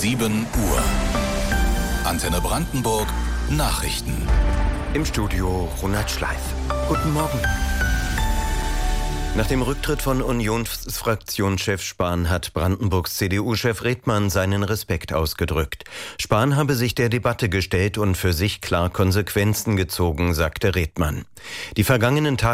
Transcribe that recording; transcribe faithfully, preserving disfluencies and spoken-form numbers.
sieben Uhr. Antenne Brandenburg Nachrichten. Im Studio Ronald Schleif. Guten Morgen. Nach dem Rücktritt von Unionsfraktionschef Spahn hat Brandenburgs C D U-Chef Redmann seinen Respekt ausgedrückt. Spahn habe sich der Debatte gestellt und für sich klar Konsequenzen gezogen, sagte Redmann. Die vergangenen Tage